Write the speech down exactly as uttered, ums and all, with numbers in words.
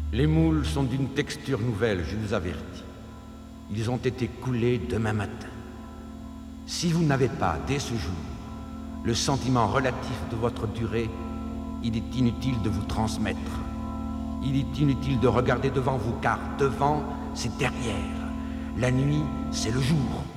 Les moules sont d'une texture nouvelle, je vous avertis. Ils ont été coulés demain matin. Si vous n'avez pas, dès ce jour, le sentiment relatif de votre durée, il est inutile de vous transmettre. Il est inutile de regarder devant vous, car devant, c'est derrière. La nuit, c'est le jour.